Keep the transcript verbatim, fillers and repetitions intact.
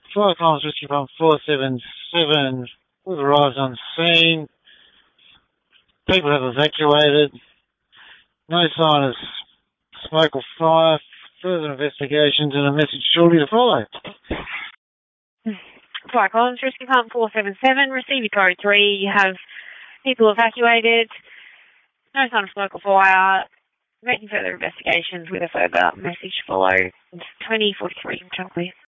Fire Collins Rescue Pump four seven seven. We've arrived on scene. People have evacuated. No sign of smoke or fire. Further investigations and a message shortly to follow. Fire Collins Rescue Pump four seven seven. Receive your code three. You have people evacuated. No sign of smoke or fire. Making further investigations with a further message to follow. twenty forty-three, please.